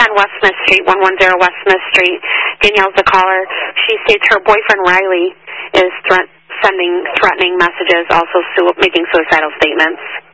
on West Smith Street, 110 West Smith Street. Danielle's the caller. She states her boyfriend, Riley, is threatening messages, also making suicidal statements.